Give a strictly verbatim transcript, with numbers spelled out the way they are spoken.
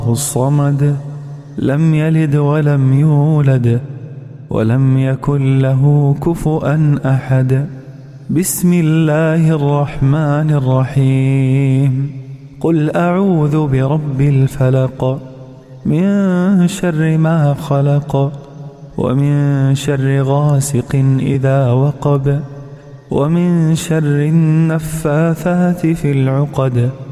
الصمد لم يلد ولم يولد ولم يكن له كفؤا أحد. بسم الله الرحمن الرحيم. قل أعوذ برب الفلق من شر ما خلق ومن شر غاسق إذا وقب ومن شر النفاثات في العقد